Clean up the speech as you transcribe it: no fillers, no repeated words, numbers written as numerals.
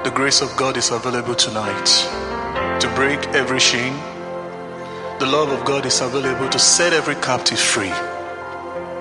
The grace of God is available tonight to break every chain. The love of God is available to set every captive free.